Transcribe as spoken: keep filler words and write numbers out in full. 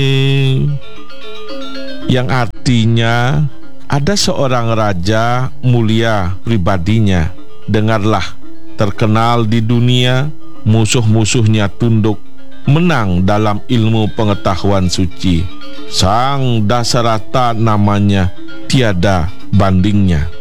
yang artinya ada seorang raja mulia pribadinya. Dengarlah, terkenal di dunia, musuh-musuhnya tunduk, menang dalam ilmu pengetahuan suci. Sang Dasarata namanya, tiada bandingnya.